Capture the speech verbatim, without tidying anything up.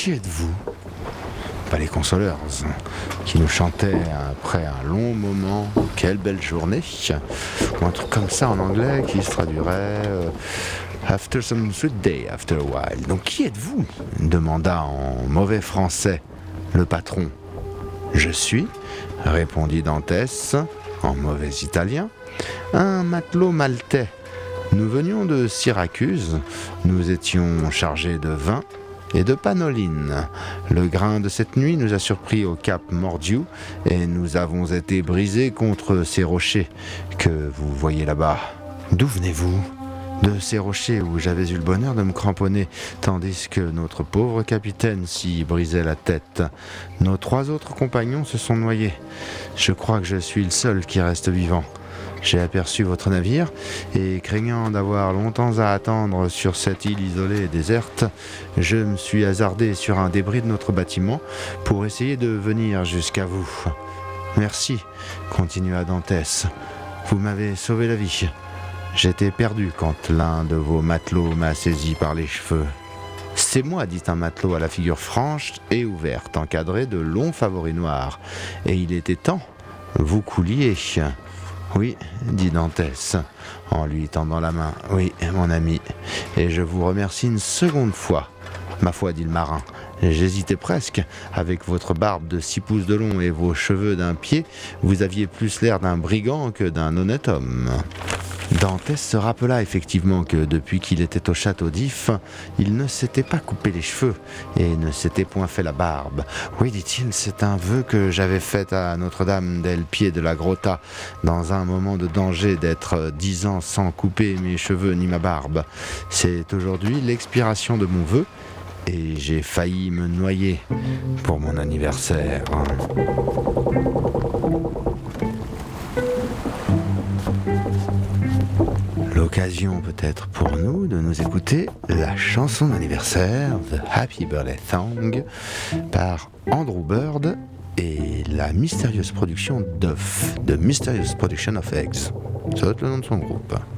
qui êtes-vous ? Pas les consoleurs, qui nous chantaient après un long moment « Quelle belle journée !» ou un truc comme ça en anglais qui se traduirait euh, « After some sweet day, after a while ». Donc qui êtes-vous ? Demanda en mauvais français le patron. « Je suis », répondit Dantès en mauvais italien, « un matelot maltais. Nous venions de Syracuse, nous étions chargés de vin et de panoline. Le grain de cette nuit nous a surpris au cap Mordiou et nous avons été brisés contre ces rochers que vous voyez là-bas. D'où venez-vous ? De ces rochers où j'avais eu le bonheur de me cramponner, tandis que notre pauvre capitaine s'y brisait la tête. Nos trois autres compagnons se sont noyés. Je crois que je suis le seul qui reste vivant. J'ai aperçu votre navire et, craignant d'avoir longtemps à attendre sur cette île isolée et déserte, je me suis hasardé sur un débris de notre bâtiment pour essayer de venir jusqu'à vous. Merci, continua Dantès. Vous m'avez sauvé la vie. J'étais perdu quand l'un de vos matelots m'a saisi par les cheveux. C'est moi, dit un matelot à la figure franche et ouverte, encadré de longs favoris noirs. Et il était temps, vous couliez. Oui, dit Dantès, en lui tendant la main. Oui, mon ami, et je vous remercie une seconde fois. Ma foi, dit le marin, j'hésitais presque. Avec votre barbe de six pouces de long et vos cheveux d'un pied, vous aviez plus l'air d'un brigand que d'un honnête homme. Dantès se rappela effectivement que depuis qu'il était au château d'If, il ne s'était pas coupé les cheveux et ne s'était point fait la barbe. Oui, dit-il, c'est un vœu que j'avais fait à Notre-Dame del Pied de la Grotta, dans un moment de danger d'être dix ans sans couper mes cheveux ni ma barbe. C'est aujourd'hui l'expiration de mon vœu et j'ai failli me noyer pour mon anniversaire. L'occasion peut-être pour nous de nous écouter la chanson d'anniversaire The Happy Birthday Song par Andrew Bird et la mystérieuse production d'Off, The Mysterious Production of Eggs. C'est le nom de son groupe.